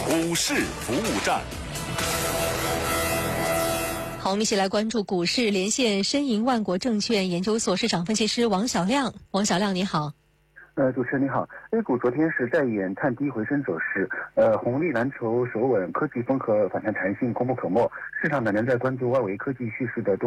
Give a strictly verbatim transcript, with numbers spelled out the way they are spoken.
股市服务站。 好，我们一起来关注股市，连线申银万国证券研究所市场分析师王小亮。王小亮，你好。 呃，主持人你好。A 股昨天是在演探低回升走势，呃，红利蓝筹守稳，科技风和反弹弹性功不可没。市场呢仍在关注外围科技叙事的